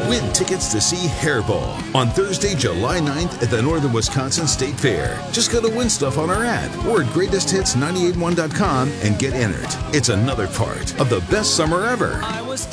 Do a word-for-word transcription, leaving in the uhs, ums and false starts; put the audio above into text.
Win tickets to see Hairball on Thursday, July ninth at the Northern Wisconsin State Fair. Just go to Win Stuff on our app or at greatest hits nine eight one dot com and get entered. It's another part of the best summer ever. I was